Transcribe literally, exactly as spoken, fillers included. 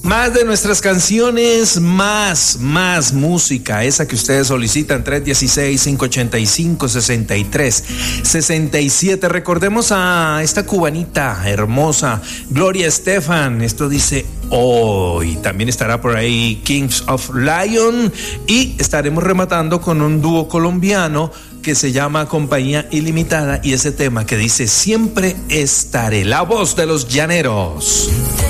Más de nuestras canciones, más, más música, esa que ustedes solicitan, tres uno seis, cinco ocho cinco, seis tres seis siete. Recordemos a esta cubanita hermosa, Gloria Estefan. Esto dice hoy. También estará por ahí Kings of Lion y estaremos rematando con un dúo colombiano que se llama Compañía Ilimitada y ese tema que dice siempre estaré, la voz de los llaneros.